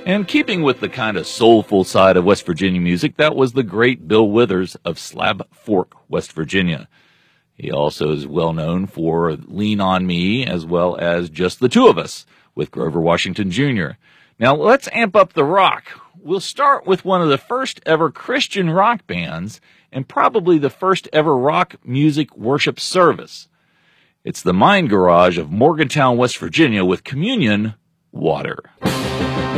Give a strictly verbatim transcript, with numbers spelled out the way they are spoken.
And keeping with the kind of soulful side of West Virginia music, that was the great Bill Withers of Slab Fork, West Virginia. He also is well known for Lean on Me, as well as Just the Two of Us with Grover Washington Junior Now, let's amp up the rock. We'll start with one of the first ever Christian rock bands and probably the first ever rock music worship service. It's the Mind Garage of Morgantown, West Virginia with Communion Water.